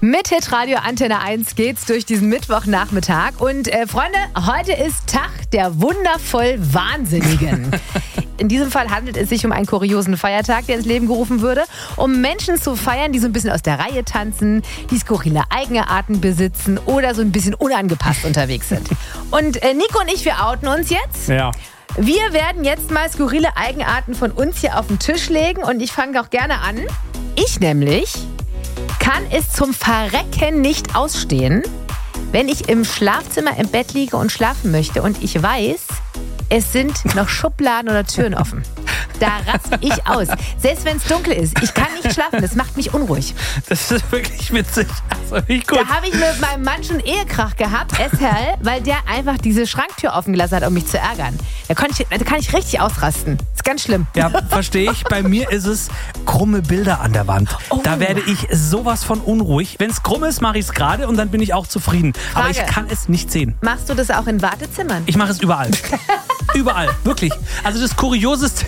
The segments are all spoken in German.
Mit Hitradio Antenne 1 geht's durch diesen Mittwochnachmittag. Und Freunde, heute ist Tag der wundervoll Wahnsinnigen. In diesem Fall handelt es sich um einen kuriosen Feiertag, der ins Leben gerufen würde, um Menschen zu feiern, die so ein bisschen aus der Reihe tanzen, die skurrile Eigenarten besitzen oder so ein bisschen unangepasst unterwegs sind. Und Nico und ich, wir outen uns jetzt. Ja. Wir werden jetzt mal skurrile Eigenarten von uns hier auf den Tisch legen und ich fange auch gerne an. Ich nämlich kann es zum Verrecken nicht ausstehen, wenn ich im Schlafzimmer im Bett liege und schlafen möchte und ich weiß, es sind noch Schubladen oder Türen offen. Da raste ich aus. Selbst wenn es dunkel ist. Ich kann nicht schlafen. Das macht mich unruhig. Das ist wirklich witzig. Also, wie gut. Da habe ich mit meinem Mann schon Ehekrach gehabt, Esherl, weil der einfach diese Schranktür offen gelassen hat, um mich zu ärgern. Da kann ich richtig ausrasten. Das ist ganz schlimm. Ja, verstehe ich. Bei mir ist es krumme Bilder an der Wand. Oh. Da werde ich sowas von unruhig. Wenn es krumm ist, mache ich es gerade und dann bin ich auch zufrieden. Frage. Aber ich kann es nicht sehen. Machst du das auch in Wartezimmern? Ich mache es überall. Überall, wirklich. Also das Kurioseste...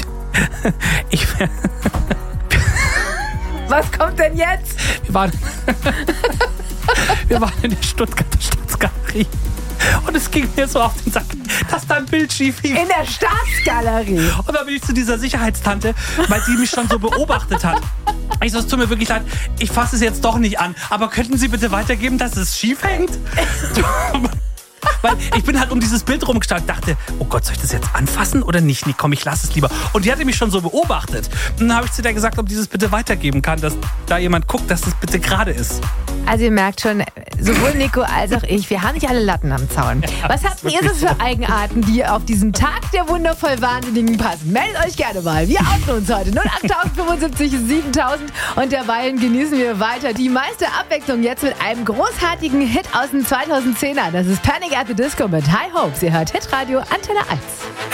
Was kommt denn jetzt? Wir waren in der Stuttgarter Staatsgalerie und es ging mir so auf den Sack, dass da ein Bild schief hing. In der Staatsgalerie. Und dann bin ich zu dieser Sicherheitstante, weil sie mich schon so beobachtet hat. Ich so, es tut mir wirklich leid, ich fasse es jetzt doch nicht an, aber könnten Sie bitte weitergeben, dass es schief hängt? Weil ich bin halt um dieses Bild rumgestanden und dachte, oh Gott, soll ich das jetzt anfassen oder nicht? Nee, komm, ich lasse es lieber. Und die hatte mich schon so beobachtet. Und dann habe ich zu der gesagt, ob die das bitte weitergeben kann, dass da jemand guckt, dass das bitte gerade ist. Also ihr merkt schon, sowohl Nico als auch ich, wir haben nicht alle Latten am Zaun. Ja, was habt ihr so für Eigenarten, die auf diesen Tag der wundervoll Wahnsinnigen passen? Meldet euch gerne mal. Wir outen uns heute. 08075 7000. Und derweilen genießen wir weiter die meiste Abwechslung jetzt mit einem großartigen Hit aus den 2010ern. Das ist Panic at the Disco mit High Hopes. Ihr hört Hitradio Antenne 1.